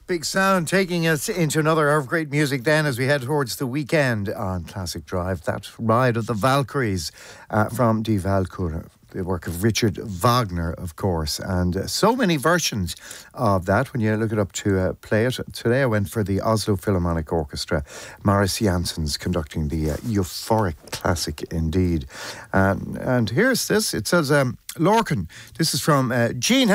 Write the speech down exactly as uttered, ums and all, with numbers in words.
Big Sound taking us into another hour of great music then as we head towards the weekend on Classic Drive. That Ride of the Valkyries uh, from Die Walküre, the work of Richard Wagner, of course, and uh, so many versions of that when you look it up to uh, play it. Today I went for the Oslo Philharmonic Orchestra. Maris Janssen's conducting the uh, euphoric classic indeed. And, and here's this. It says, um, Lorcan. This is from uh, Gene